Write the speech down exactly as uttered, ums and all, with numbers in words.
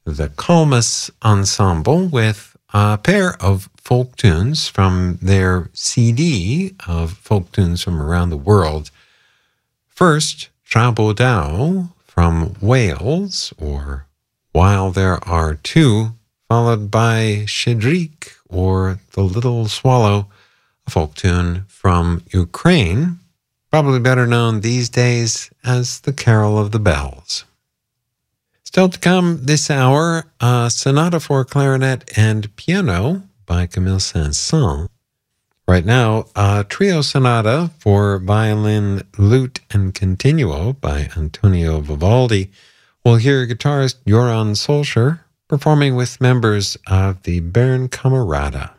the Calmus Ensemble with a pair of folk tunes from their C D of folk tunes from around the world. First, Trabodau from Wales, or While There Are Two, followed by Shedrik, or The Little Swallow, a folk tune from Ukraine, probably better known these days as the Carol of the Bells. Still to come this hour, a sonata for clarinet and piano by Camille Saint-Saëns. Right now, a trio sonata for violin, lute, and continuo by Antonio Vivaldi. We'll hear guitarist Joran Solskjaer performing with members of the Bern Camerata.